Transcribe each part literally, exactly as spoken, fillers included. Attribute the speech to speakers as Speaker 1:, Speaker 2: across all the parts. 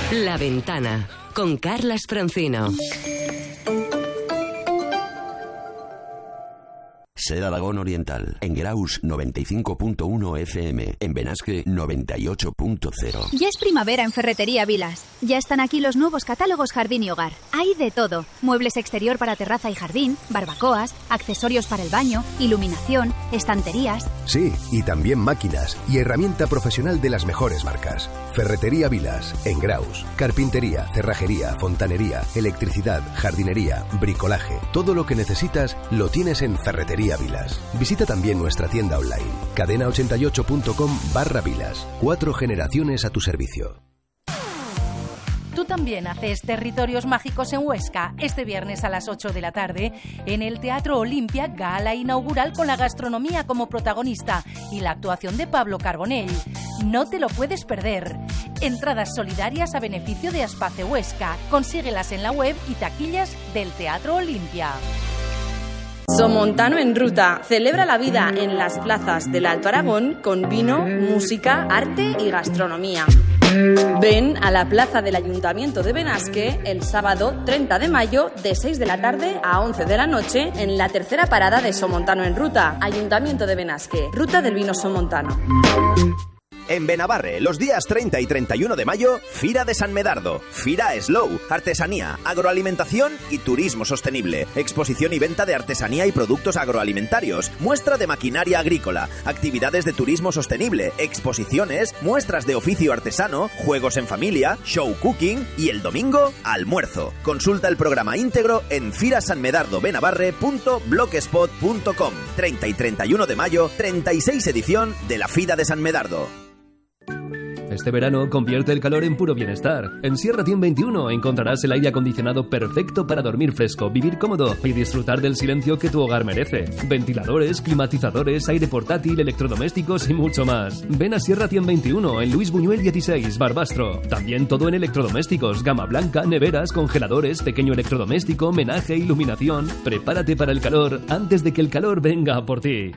Speaker 1: La Ventana, con Carlas Francino.
Speaker 2: Ser Aragón Oriental, en Graus noventa y cinco punto uno F M, en Benasque noventa y ocho punto cero.
Speaker 3: Ya es primavera en Ferretería Vilas. Ya están aquí los nuevos catálogos Jardín y Hogar. Hay de todo. Muebles exterior para terraza y jardín, barbacoas, accesorios para el baño, iluminación, estanterías.
Speaker 4: Sí, y también máquinas y herramienta profesional de las mejores marcas. Ferretería Vilas, en Graus. Carpintería, cerrajería, fontanería, electricidad, jardinería, bricolaje. Todo lo que necesitas lo tienes en Ferretería Vilas. Visita también nuestra tienda online, cadena ochenta y ocho punto com barra Vilas. Cuatro generaciones a tu servicio.
Speaker 5: Tú también haces Territorios Mágicos en Huesca, este viernes a las ocho de la tarde, en el Teatro Olimpia, gala inaugural con la gastronomía como protagonista y la actuación de Pablo Carbonell. No te lo puedes perder. Entradas solidarias a beneficio de Aspace Huesca. Consíguelas en la web y taquillas del Teatro Olimpia.
Speaker 6: Somontano en Ruta celebra la vida en las plazas del Alto Aragón con vino, música, arte y gastronomía. Ven a la plaza del Ayuntamiento de Benasque el sábado treinta de mayo de seis de la tarde a once de la noche en la tercera parada de Somontano en Ruta. Ayuntamiento de Benasque, Ruta del Vino Somontano.
Speaker 7: En Benabarre, los días treinta y treinta y uno de mayo, Fira de San Medardo. Fira Slow, artesanía, agroalimentación y turismo sostenible. Exposición y venta de artesanía y productos agroalimentarios. Muestra de maquinaria agrícola. Actividades de turismo sostenible. Exposiciones, muestras de oficio artesano, juegos en familia, show cooking y el domingo, almuerzo. Consulta el programa íntegro en firasanmedardobenabarre punto blogspot punto com. treinta y treinta y uno de mayo, treinta y seis edición de la Fira de San Medardo.
Speaker 8: Este verano convierte el calor en puro bienestar. En Sierra Tien veintiuno encontrarás el aire acondicionado perfecto para dormir fresco, vivir cómodo y disfrutar del silencio que tu hogar merece. Ventiladores, climatizadores, aire portátil, electrodomésticos y mucho más. Ven a Sierra Tien veintiuno en Luis Buñuel dieciséis, Barbastro. También todo en electrodomésticos, gama blanca, neveras, congeladores, pequeño electrodoméstico, menaje, iluminación. Prepárate para el calor antes de que el calor venga por ti.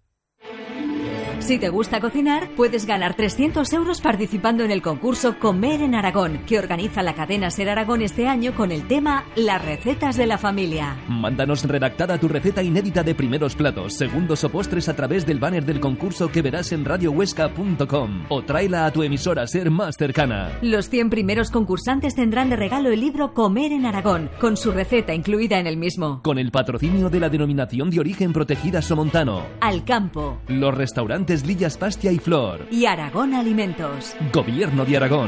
Speaker 9: Si te gusta cocinar, puedes ganar trescientos euros participando en el concurso Comer en Aragón, que organiza la cadena Ser Aragón este año con el tema Las recetas de la familia.
Speaker 8: Mándanos redactada tu receta inédita de primeros platos, segundos o postres a través del banner del concurso que verás en radio huesca punto com o tráela a tu emisora Ser más cercana.
Speaker 9: Los cien primeros concursantes tendrán de regalo el libro Comer en Aragón, con su receta incluida en el mismo.
Speaker 8: Con el patrocinio de la Denominación de Origen Protegida Somontano,
Speaker 9: Alcampo,
Speaker 8: los restaurantes Lillas Pastia y Flor
Speaker 9: y Aragón Alimentos.
Speaker 8: Gobierno de Aragón.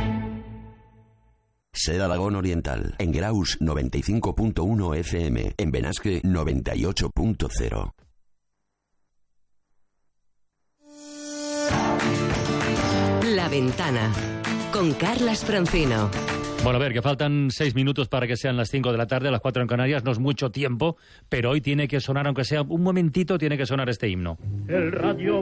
Speaker 2: Ser Aragón Oriental, en Graus noventa y cinco punto uno F M, en Benasque noventa y ocho punto cero.
Speaker 1: La Ventana, con Carlas Francino.
Speaker 10: Bueno, a ver, que faltan seis minutos para que sean las cinco de la tarde, las cuatro en Canarias, no es mucho tiempo, pero hoy tiene que sonar, aunque sea un momentito, tiene que sonar este himno.
Speaker 11: El radio